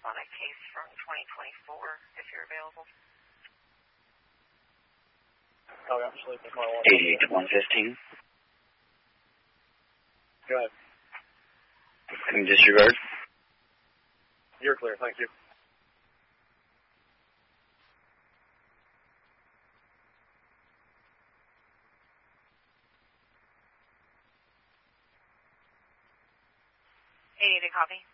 on a case from 2024, if you're available. Oh, actually, 88-115. Go ahead. Can you disregard? You're clear, thank you. To copy.